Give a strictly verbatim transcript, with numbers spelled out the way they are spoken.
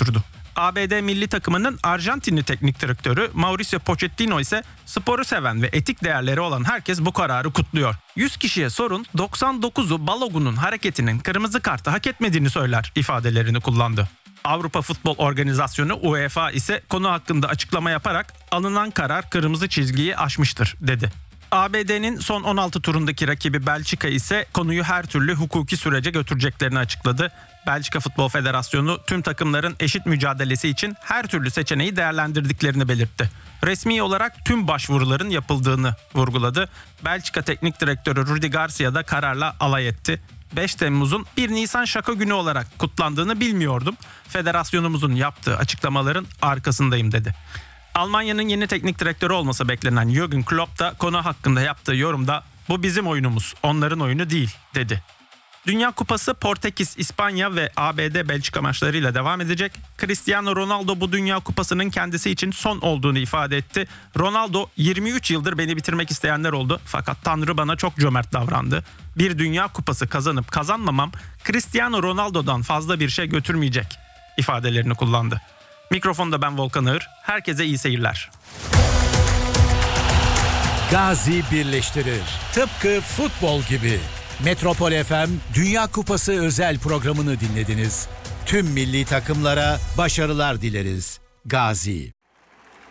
konuşturdu. A B D milli takımının Arjantinli teknik direktörü Mauricio Pochettino ise sporu seven ve etik değerleri olan herkes bu kararı kutluyor. yüz kişiye sorun, doksan dokuzu Balogun'un hareketinin kırmızı kartı hak etmediğini söyler ifadelerini kullandı. Avrupa Futbol Organizasyonu UEFA ise konu hakkında açıklama yaparak alınan karar kırmızı çizgiyi aşmıştır dedi. A B D'nin son on altı turundaki rakibi Belçika ise konuyu her türlü hukuki sürece götüreceklerini açıkladı. Belçika Futbol Federasyonu tüm takımların eşit mücadelesi için her türlü seçeneği değerlendirdiklerini belirtti. Resmi olarak tüm başvuruların yapıldığını vurguladı. Belçika Teknik Direktörü Rudi Garcia da kararla alay etti. beş Temmuz'un bir Nisan şaka günü olarak kutlandığını bilmiyordum. Federasyonumuzun yaptığı açıklamaların arkasındayım dedi. Almanya'nın yeni teknik direktörü olması beklenen Jürgen Klopp da konu hakkında yaptığı yorumda "Bu bizim oyunumuz, onların oyunu değil" dedi. Dünya Kupası Portekiz, İspanya ve A B D Belçika maçlarıyla devam edecek. Cristiano Ronaldo bu Dünya Kupası'nın kendisi için son olduğunu ifade etti. Ronaldo yirmi üç yıldır beni bitirmek isteyenler oldu fakat Tanrı bana çok cömert davrandı. Bir Dünya Kupası kazanıp kazanmamam Cristiano Ronaldo'dan fazla bir şey götürmeyecek ifadelerini kullandı. Mikrofonda ben Volkan Ağır. Herkese iyi seyirler. Gazi birleştirir. Tıpkı futbol gibi. Metropol F M Dünya Kupası özel programını dinlediniz. Tüm milli takımlara başarılar dileriz. Gazi.